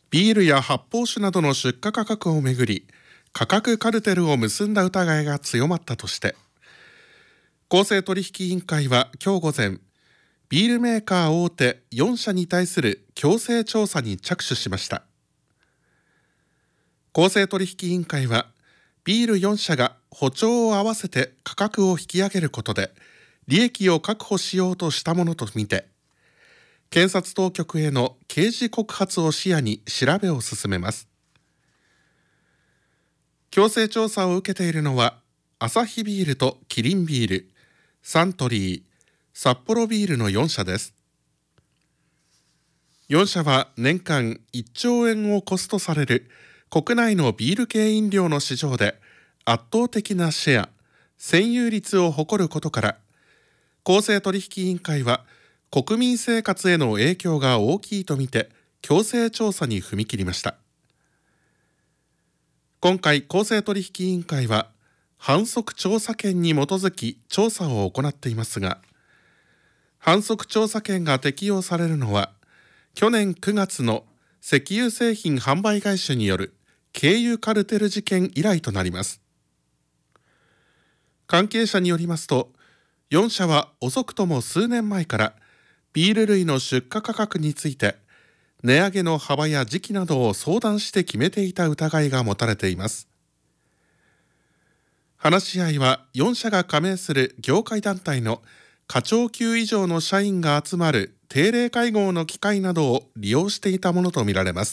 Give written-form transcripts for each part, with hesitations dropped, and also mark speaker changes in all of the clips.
Speaker 1: ビールや発泡酒などの出荷価格をめぐり価格カルテルを結んだ疑いが強まったとして、公正取引委員会は今日午前、ビールメーカー大手4社に対する強制調査に着手しました。公正取引委員会は、ビール4社が歩調を合わせて価格を引き上げることで利益を確保しようとしたものとみて、検察当局への刑事告発を視野に調べを進めます。強制調査を受けているのは、アサヒビールとキリンビール、サントリー、サッポロビールの4社です。4社は年間1兆円を超すとされる国内のビール系飲料の市場で圧倒的なシェア、占有率を誇ることから、公正取引委員会は国民生活への影響が大きいとみて強制調査に踏み切りました。今回、公正取引委員会は反則調査権に基づき調査を行っていますが、反則調査権が適用されるのは去年9月の石油製品販売会社による経由カルテル事件以来となります。関係者によりますと、4社は遅くとも数年前からビール類の出荷価格について値上げの幅や時期などを相談して決めていた疑いが持たれています。話し合いは4社が加盟する業界団体の課長級以上の社員が集まる定例会合の機会などを利用していたものとみられます。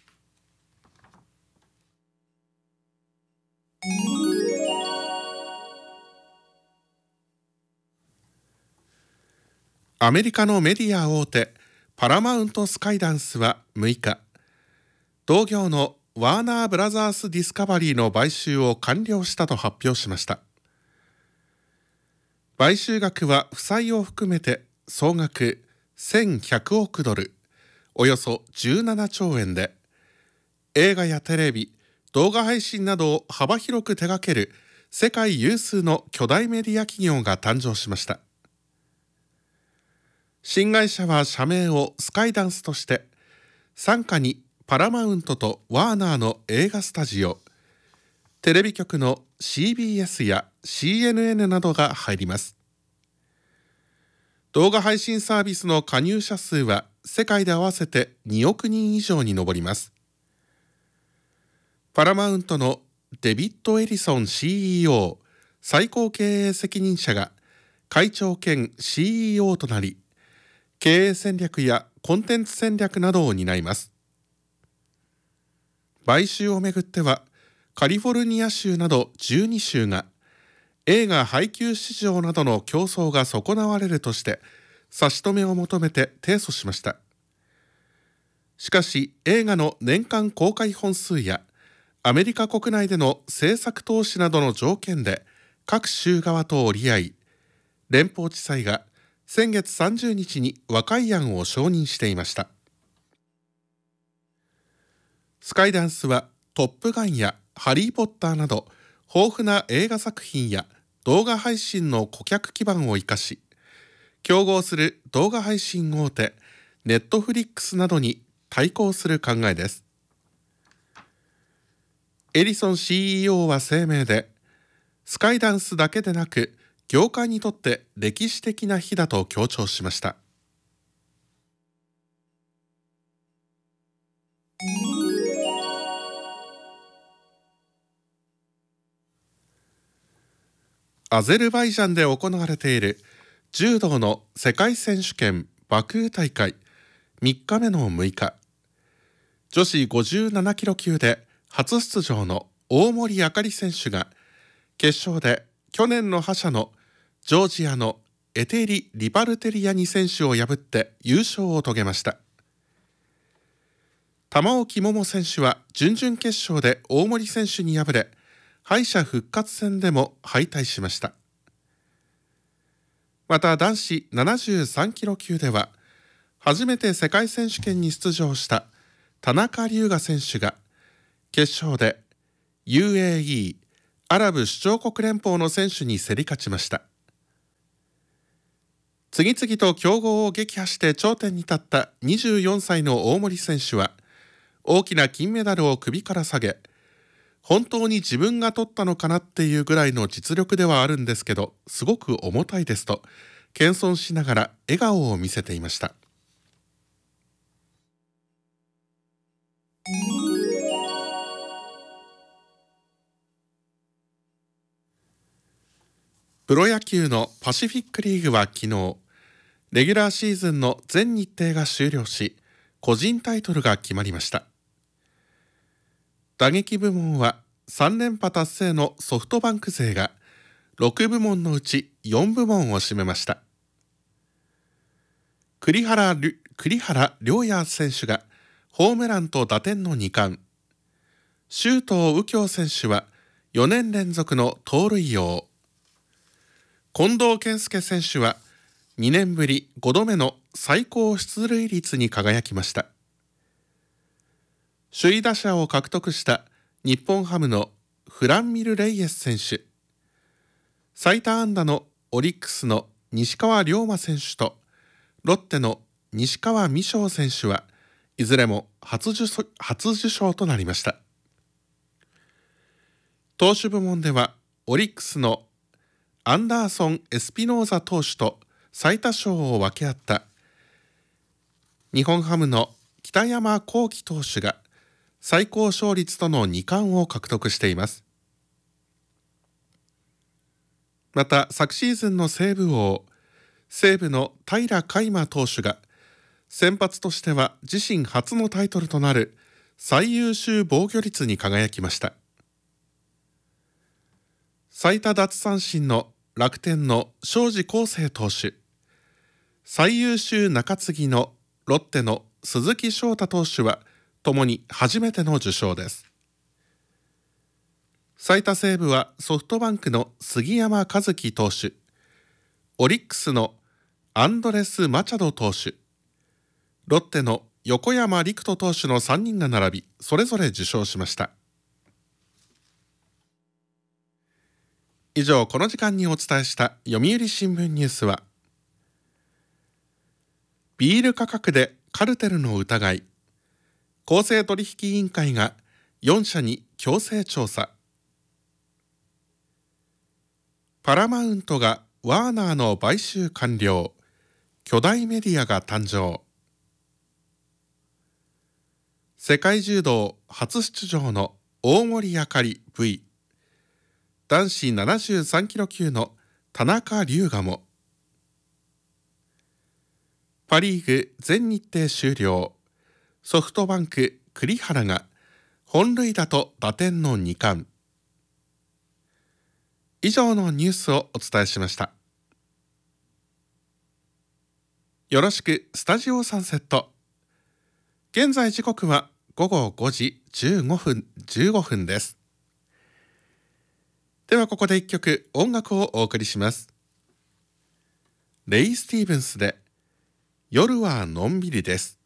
Speaker 1: アメリカのメディア大手パラマウントスカイダンスは6日、同業のワーナーブラザースディスカバリーの買収を完了したと発表しました。買収額は負債を含めて総額1100億ドル、およそ17兆円で、映画やテレビ、動画配信などを幅広く手掛ける世界有数の巨大メディア企業が誕生しました。新会社は社名をスカイダンスとして、傘下にパラマウントとワーナーの映画スタジオ、テレビ局の CBS や CNN などが入ります。動画配信サービスの加入者数は世界で合わせて2億人以上に上ります。パラマウントのデビッド・エリソン CEO 最高経営責任者が会長兼 CEO となり、経営戦略やコンテンツ戦略などを担います。買収をめぐっては、カリフォルニア州など12州が映画配給市場などの競争が損なわれるとして差し止めを求めて提訴しました。しかし、映画の年間公開本数やアメリカ国内での制作投資などの条件で各州側と折り合い、連邦地裁が先月30日に和解案を承認していました。スカイダンスはトップガンやハリーポッターなど豊富な映画作品や動画配信の顧客基盤を生かし、競合する動画配信大手ネットフリックスなどに対抗する考えです。エリソン CEO は声明で、スカイダンスだけでなく業界にとって歴史的な日だと強調しました。アゼルバイジャンで行われている柔道の世界選手権バクー大会3日目の6日、女子57キロ級で初出場の大森あかり選手が決勝で去年の覇者のジョージアのエテリ・リパルテリアニ選手を破って優勝を遂げました。玉置桃選手は準々決勝で大森選手に敗れ、敗者復活戦でも敗退しました。また男子73キロ級では初めて世界選手権に出場した田中龍雅選手が決勝で UAE アラブ首長国連邦の選手に競り勝ちました。次々と強豪を撃破して頂点に立った24歳の大森選手は、 大きな金メダルを首から下げ、本当に自分が取ったのかなっていうぐらいの実力ではあるんですけど、すごく重たいですと謙遜しながら笑顔を見せていました。プロ野球のパシフィックリーグは昨日、レギュラーシーズンの全日程が終了し、個人タイトルが決まりました。打撃部門は3連覇達成のソフトバンク勢が6部門のうち4部門を占めました。栗原良也選手がホームランと打点の2冠、周東佑京選手は4年連続の盗塁王、近藤健介選手は2年ぶり5度目の最高出塁率に輝きました。首位打者を獲得した日本ハムのフランミル・レイエス選手、最多安打のオリックスの西川龍馬選手とロッテの西川美翔選手はいずれも初受賞となりました。投手部門ではオリックスのアンダーソン・エスピノーザ投手と最多勝を分け合った日本ハムの北山亘基投手が最高勝率との2冠を獲得しています。また昨シーズンの西武王、西武の平良海馬投手が先発としては自身初のタイトルとなる最優秀防御率に輝きました。最多奪三振の楽天の荘司康誠投手、最優秀中継ぎのロッテの鈴木翔太投手はともに初めての受賞です。最多セーブはソフトバンクの杉山和樹投手、オリックスのアンドレス・マチャド投手、ロッテの横山陸斗投手の3人が並び、それぞれ受賞しました。以上、この時間にお伝えした読売新聞ニュースは、ビール価格でカルテルの疑い、公正取引委員会が4社に強制調査、パラマウントがワーナーの買収完了、巨大メディアが誕生、世界柔道初出場の大森あかり V、男子73キロ級の田中龍我も、パリーグ全日程終了、ソフトバンク栗原が本塁打と打点の2冠。以上のニュースをお伝えしました。よろしくスタジオサンセット。現在時刻は午後5時15分です。ではここで一曲音楽をお送りします。レイ・スティーブンスで夜はのんびりです。